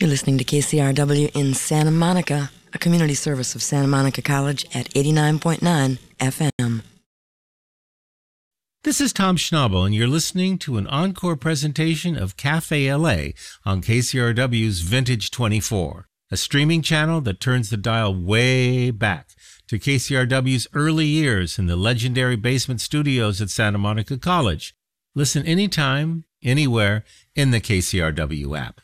You're listening to KCRW in Santa Monica, a community service of Santa Monica College at 89.9 FM. This is Tom Schnabel, and you're listening to an encore presentation of Cafe LA on KCRW's Vintage 24, a streaming channel that turns the dial way back to KCRW's early years in the legendary basement studios at Santa Monica College. Listen anytime, anywhere in the KCRW app.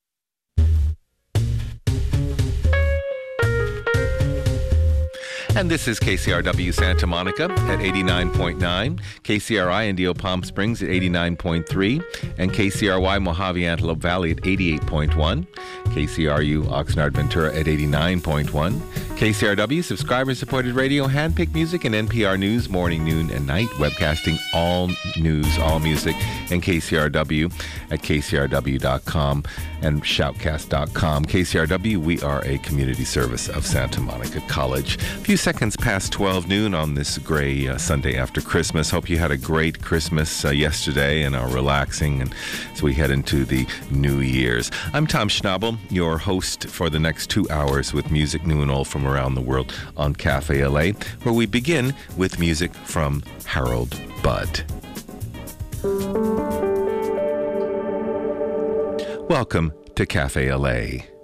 And this is KCRW Santa Monica at 89.9, KCRI Indio Palm Springs at 89.3, and KCRY Mojave Antelope Valley at 88.1, KCRU Oxnard Ventura at 89.1, KCRW subscriber-supported radio, handpicked music, and NPR News morning, noon, and night, webcasting all news, all music, and KCRW at kcrw.com and shoutcast.com. KCRW, we are a community service of Santa Monica College. A few seconds past 12 noon on this gray Sunday after Christmas. Hope you had a great Christmas yesterday and are relaxing and as we head into the New Year's. I'm Tom Schnabel, your host for the next 2 hours with music new and old from around the world on Cafe LA, where we begin with music from Harold Budd. Welcome to Cafe LA.